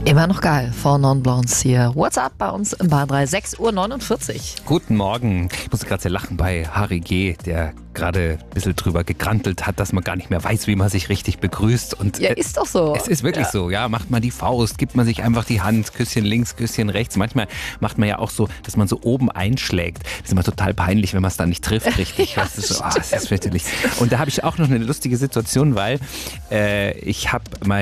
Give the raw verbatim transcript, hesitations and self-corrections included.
Immer noch geil, vor Non Blondes hier. What's up bei uns im Bar drei, sechs Uhr neunundvierzig. Guten Morgen. Ich musste gerade sehr lachen bei Harry G., der gerade ein bisschen drüber gegrantelt hat, dass man gar nicht mehr weiß, wie man sich richtig begrüßt. Und Ja, ist doch so. Es ist wirklich ja. so, ja. Macht man die Faust, gibt man sich einfach die Hand, Küsschen links, Küsschen rechts. Manchmal macht man ja auch so, dass man so oben einschlägt. Das ist immer total peinlich, wenn man es dann nicht trifft richtig. Ja, weißt du, so, oh, das ist fürchterlich. Und da habe ich auch noch eine lustige Situation, weil äh, ich habe mein